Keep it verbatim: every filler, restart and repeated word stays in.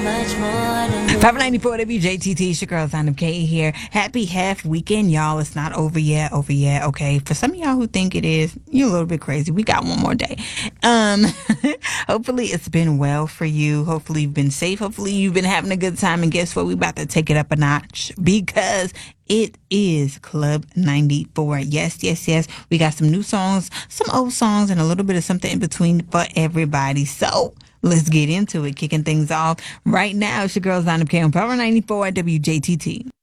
five ninety-four W J T T, it's your girl Zana K here. Happy half weekend, y'all. It's not over yet, over yet, okay? For some of y'all who think it is, you're a little bit crazy. We got one more day. Um, hopefully it's been well for you. Hopefully you've been safe. Hopefully you've been having a good time. And guess what? We about to take it up a notch because it is Club ninety-four. Yes, yes, yes. We got some new songs, some old songs, and a little bit of something in between for everybody. So let's get into it. Kicking things off right now. It's your girl Zana K on Power ninety-four W J T T.